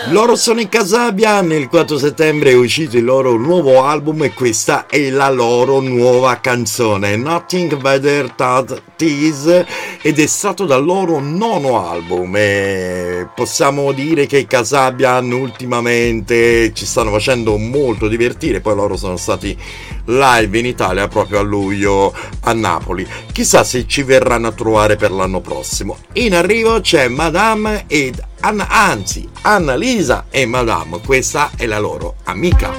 Loro sono in Kasabian, il 4 settembre è uscito il loro nuovo album e questa è la loro nuova canzone, Nothing Better Than This, ed è stato dal loro nono album. E possiamo dire che i Kasabian ultimamente ci stanno facendo molto divertire, poi loro sono stati live in Italia proprio a luglio a Napoli. Chissà se ci verranno a trovare per l'anno prossimo. In arrivo c'è Madame ed Annalisa e Madame, questa è la loro amica.